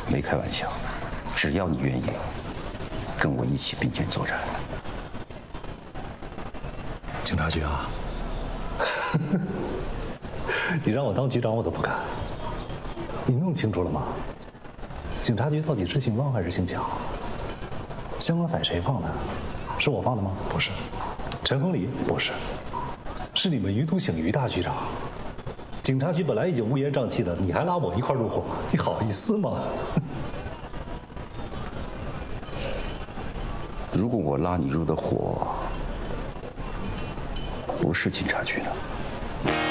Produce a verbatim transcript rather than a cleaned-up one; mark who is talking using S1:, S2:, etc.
S1: 没开玩笑，只要你愿意跟我一起并肩作战。
S2: 警察局啊，你让我当局长我都不敢。你弄清楚了吗？警察局到底是姓汪还是姓蒋？香港仔谁放的？是我放的吗？不是。陈亨利不是，是你们于都省于大局长。警察局本来已经乌烟瘴气的，你还拉我一块入伙，你好意思吗？
S1: 如果我拉你入的伙不是警察局的，